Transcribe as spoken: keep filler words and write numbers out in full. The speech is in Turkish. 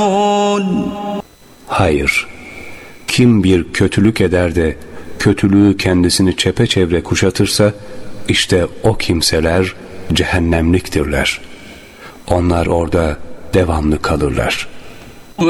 Hayır, kim bir kötülük eder de kötülüğü kendisini çepeçevre kuşatırsa, işte o kimseler cehennemliktirler. Onlar orada devamlı kalırlar.